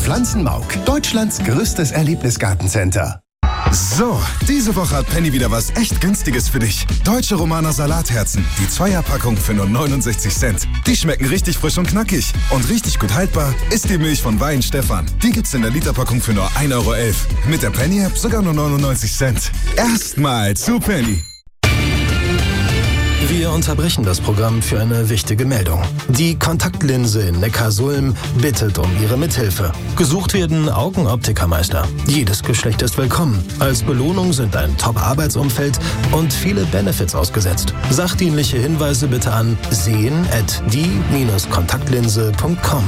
Pflanzenmauk, Deutschlands größtes Erlebnisgartencenter. So, diese Woche hat Penny wieder was echt Günstiges für dich. Deutsche Romaner Salatherzen, die Zweierpackung für nur 69 Cent. Die schmecken richtig frisch und knackig. Und richtig gut haltbar ist die Milch von Weihenstephan. Die gibt's in der Literpackung für nur 1,11 Euro. Mit der Penny-App sogar nur 99 Cent. Erstmal zu Penny. Wir unterbrechen das Programm für eine wichtige Meldung. Die Kontaktlinse in Neckarsulm bittet um Ihre Mithilfe. Gesucht werden Augenoptikermeister. Jedes Geschlecht ist willkommen. Als Belohnung sind ein Top-Arbeitsumfeld und viele Benefits ausgesetzt. Sachdienliche Hinweise bitte an sehen@die-kontaktlinse.com.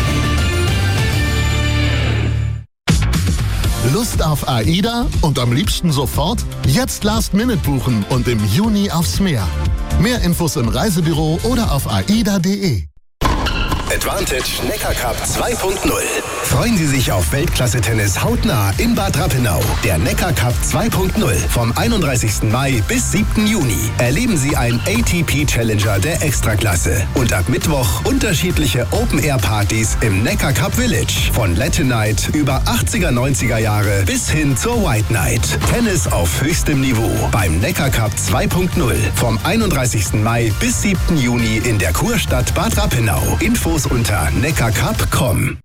Lust auf AIDA und am liebsten sofort? Jetzt Last-Minute buchen und im Juni aufs Meer. Mehr Infos im Reisebüro oder auf aida.de. Advantage Neckar Cup 2.0. Freuen Sie sich auf Weltklasse-Tennis hautnah in Bad Rappenau. Der Neckar Cup 2.0 vom 31. Mai bis 7. Juni. Erleben Sie einen ATP-Challenger der Extraklasse. Und ab Mittwoch unterschiedliche Open-Air-Partys im Neckar Cup Village. Von Latin Night über 80er, 90er Jahre bis hin zur White Night. Tennis auf höchstem Niveau beim Neckar Cup 2.0 vom 31. Mai bis 7. Juni in der Kurstadt Bad Rappenau. Infos unter neckarcup.com.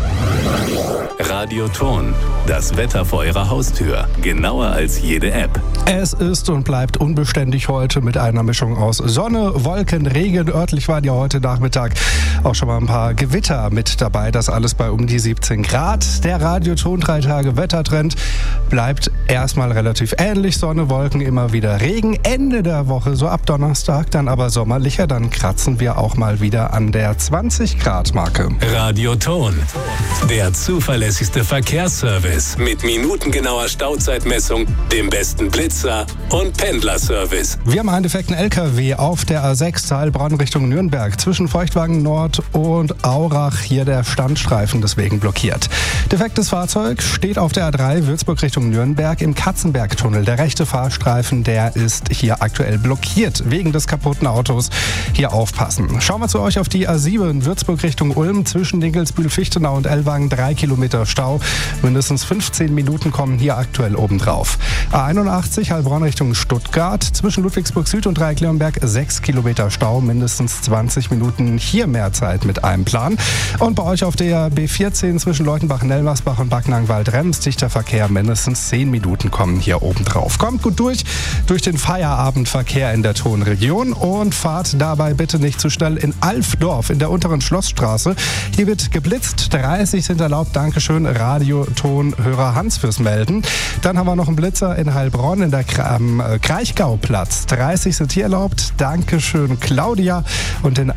Radioton. Das Wetter vor Ihrer Haustür. Genauer als jede App. Es ist und bleibt unbeständig heute mit einer Mischung aus Sonne, Wolken, Regen. Örtlich waren ja heute Nachmittag auch schon mal ein paar Gewitter mit dabei. Das alles bei um die 17 Grad. Der Radioton 3 Tage Wettertrend bleibt erstmal relativ ähnlich. Sonne, Wolken, immer wieder Regen. Ende der Woche, so ab Donnerstag, dann aber sommerlicher. Dann kratzen wir auch mal wieder an der 20 Grad Marke. Radioton. Der zuverlässigste Verkehrsservice mit minutengenauer Stauzeitmessung, dem besten Blitzer und Pendlerservice. Wir haben einen defekten LKW auf der A6 Heilbronn Richtung Nürnberg. Zwischen Feuchtwagen Nord und Aurach hier der Standstreifen deswegen blockiert. Defektes Fahrzeug steht auf der A3 Würzburg Richtung Nürnberg im Katzenbergtunnel. Der rechte Fahrstreifen, der ist hier aktuell blockiert wegen des kaputten Autos. Hier aufpassen. Schauen wir zu euch auf die A7 Würzburg Richtung Ulm zwischen Dinkelsbühl, Fichtenau und Ellwangen 3 Kilometer Stau. Mindestens 15 Minuten kommen hier aktuell obendrauf. A81 Heilbronn Richtung Stuttgart zwischen Ludwigsburg Süd und Dreieckleonberg 6 Kilometer Stau. Mindestens 20 Minuten hier mehr Zeit mit einem Plan. Und bei euch auf der B14 zwischen Leutenbach, Nelmersbach und Backnang-Waldrems dichter Verkehr. Mindestens 10 Minuten kommen hier obendrauf. Kommt gut durch den Feierabendverkehr in der Tonregion und fahrt dabei bitte nicht zu schnell in Alfdorf in der unteren Schlossstraße. Hier wird geblitzt. 30 sind erlaubt. Dankeschön, Radiotonhörer Hans fürs Melden. Dann haben wir noch einen Blitzer in Heilbronn am Kraichgauplatz. 30 sind hier erlaubt. Dankeschön, Claudia. Und in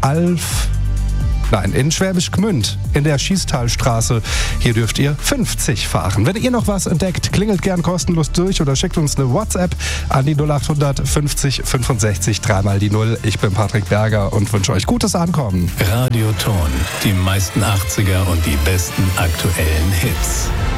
in Schwäbisch Gmünd in der Schießtalstraße. Hier dürft ihr 50 fahren. Wenn ihr noch was entdeckt, klingelt gern kostenlos durch oder schickt uns eine WhatsApp an die 0800 50 65 3 die 0. Ich bin Patrick Berger und wünsche euch gutes Ankommen. Radioton. Die meisten 80er und die besten aktuellen Hits.